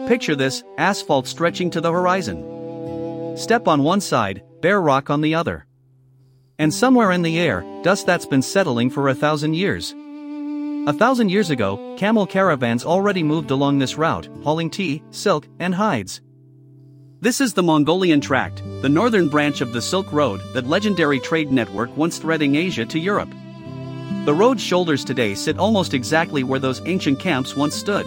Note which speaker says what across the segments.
Speaker 1: Picture this, asphalt stretching to the horizon. Step on one side, bare rock on the other. And somewhere in the air, dust that's been settling for 1,000 years. 1,000 years ago, camel caravans already moved along this route, hauling tea, silk, and hides. This is the Mongolian Tract, the northern branch of the Silk Road, that legendary trade network once threading Asia to Europe. The road's shoulders today sit almost exactly where those ancient camps once stood.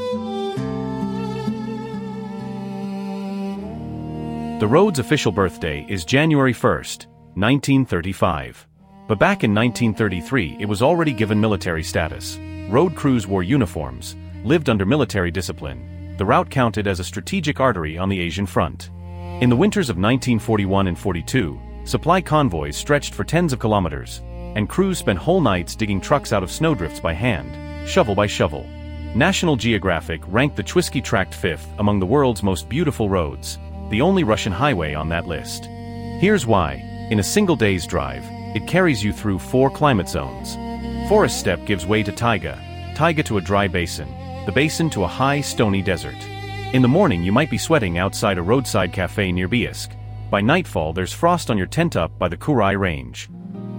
Speaker 2: The road's official birthday is January 1st, 1935. But back in 1933 it was already given military status. Road crews wore uniforms, lived under military discipline. The route counted as a strategic artery on the Asian front. In the winters of 1941 and 42, supply convoys stretched for tens of kilometers, and crews spent whole nights digging trucks out of snowdrifts by hand, shovel by shovel. National Geographic ranked the Twisky Tract fifth among the world's most beautiful roads, the only Russian highway on that list. Here's why. In a single day's drive, it carries you through 4 climate zones. Forest steppe gives way to taiga, taiga to a dry basin, the basin to a high, stony desert. In the morning you might be sweating outside a roadside cafe near Biisk. By nightfall there's frost on your tent up by the Kurai Range.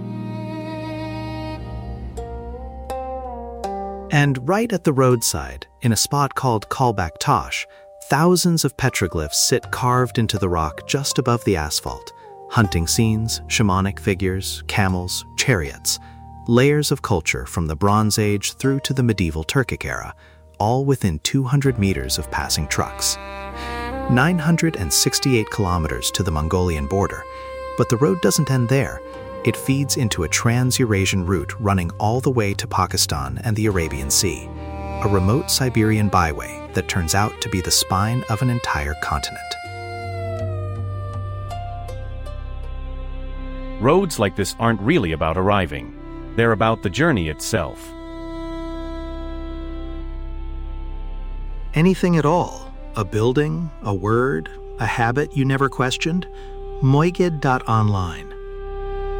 Speaker 3: And right at the roadside, in a spot called Kalbak Tosh, thousands of petroglyphs sit carved into the rock just above the asphalt. Hunting scenes, shamanic figures, camels, chariots. Layers of culture from the Bronze Age through to the medieval Turkic era, all within 200 meters of passing trucks. 968 kilometers to the Mongolian border, but the road doesn't end there. It feeds into a trans-Eurasian route running all the way to Pakistan and the Arabian Sea, a remote Siberian byway that turns out to be the spine of an entire continent.
Speaker 2: Roads like this aren't really about arriving. They're about the journey itself.
Speaker 3: Anything at all, a building, a word, a habit you never questioned, Moigid.online.